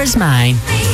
Where's Mine?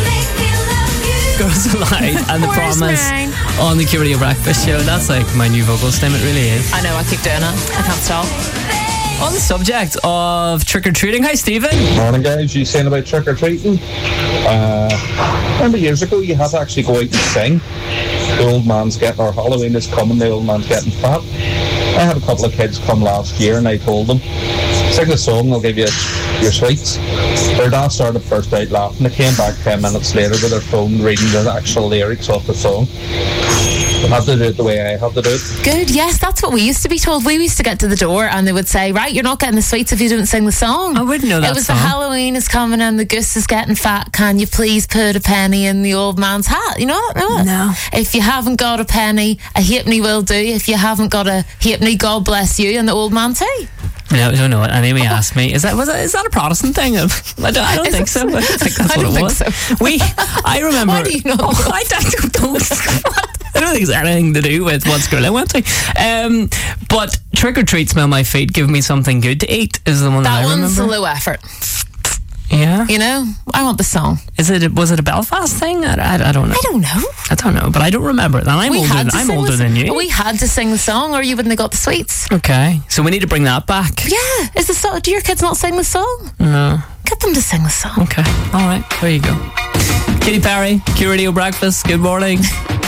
Girls Aloud and The Where's Promise Mine? on the Q Radio Breakfast Show. That's like my new vocal stem, it really is. I know, I keep doing it. I can't stop. On the subject of trick-or-treating, hi Stephen. Morning guys, you saying about trick-or-treating? Remember years ago you had to actually go out and sing. The old man's getting, or Halloween is coming, the old man's getting fat. I had a couple of kids come last year and I told them, sing the song, I'll give you your sweets. Their dad started first out laughing. They came back 10 minutes later with their phone reading the actual lyrics of the song. I have to do it the way I have to do it. Good, yes, that's what we used to be told. We used to get to the door and they would say, right, you're not getting the sweets if you don't sing the song. I wouldn't know that It was song. the Halloween is coming and the goose is getting fat. Can you please put a penny in the old man's hat? You know that? No. If you haven't got a penny, a halfpenny will do. If you haven't got a halfpenny, God bless you, and the old man too. No, I don't know. And Amy asked me, is that a Protestant thing? I don't think so. I think that's I what don't it think was. so. I remember. Why do you know? Oh, I don't know. I don't think it's anything to do with what school I went to. But trick or treat, smell my feet, give me something good to eat is the one that That I one's remember. low effort. Yeah. You know, I want the song. Was it a Belfast thing? I don't know. I don't know. I don't know, but I don't remember it. And I'm older than you. We had to sing the song, or you wouldn't have got the sweets. Okay, so we need to bring that back. Yeah, is the song? Do your kids not sing the song? No. Get them to sing the song. Okay, all right, there you go. Katy Perry, Q Radio Breakfast. Good morning.